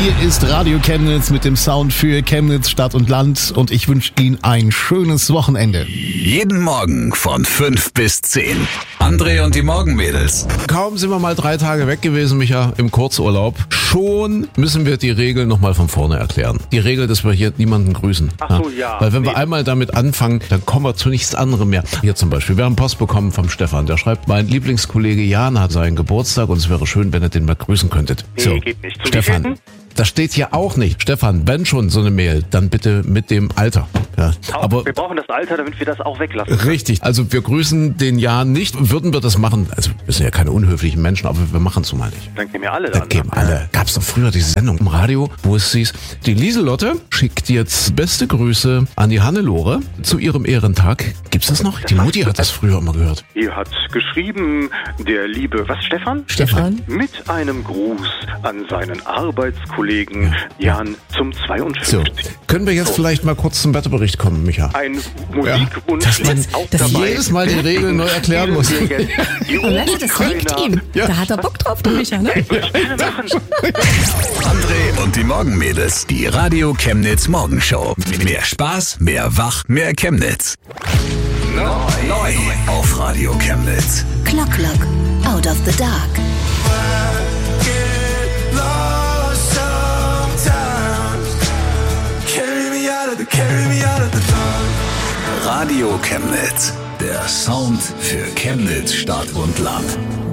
Hier ist Radio Chemnitz mit dem Sound für Chemnitz, Stadt und Land und ich wünsche Ihnen ein schönes Wochenende. Jeden Morgen von 5 bis 10. André und die Morgenmädels. Kaum sind wir mal 3 Tage weg gewesen, Micha, im Kurzurlaub. Schon müssen wir die Regel nochmal von vorne erklären. Die Regel, dass wir hier niemanden grüßen. Ach so, ja. Weil wenn wir einmal damit anfangen, dann kommen wir zu nichts anderem mehr. Hier zum Beispiel, wir haben Post bekommen vom Stefan. Der schreibt, mein Lieblingskollege Jan hat seinen Geburtstag und es wäre schön, wenn ihr den mal grüßen könntet. Nee, geht nicht. Zu Stefan, wievielten? das steht hier auch nicht. Stefan, wenn schon so eine Mail, dann bitte mit dem Alter. Ja, aber wir brauchen das Alter, damit wir das auch weglassen. richtig, also wir grüßen den Jan nicht. Würden wir das machen, also wir sind ja keine unhöflichen Menschen, aber wir machen es nun mal nicht. Dann gehen wir alle Da dann. geben alle. Gab es doch früher diese Sendung im Radio, wo es hieß, die Lieselotte schickt jetzt beste Grüße an die Hannelore zu ihrem Ehrentag. Gibt's das noch? Die Mutti hat das früher immer gehört. Die hat geschrieben, der liebe, was, Stefan? Stefan? Mit einem Gruß an seinen Arbeitskollegen Jan zum 52. So, können wir jetzt vielleicht mal kurz zum Wetterbericht kommen, Micha? Ein Musikwunsch Dass man ist auch das dabei. jedes Mal die Regeln neu erklären muss. Und weißt du, das liegt ihm. Ja. Da hat er Bock drauf, der Micha, ne? André und die Morgenmädels. Die Radio Chemnitz Morgenshow. Mehr Spaß, mehr Wach, mehr Chemnitz. Neu auf Radio Chemnitz. Clock, out of the dark. Radio Chemnitz. Der Sound für Chemnitz, Stadt und Land.